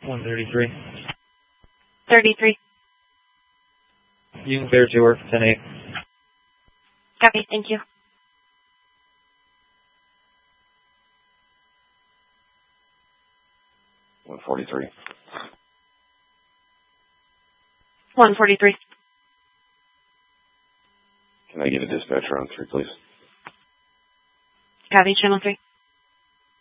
133. 33. You can clear to work 10-8. Copy, thank you. $143. 143. Can I get a dispatcher on 3, please? Copy, channel 3.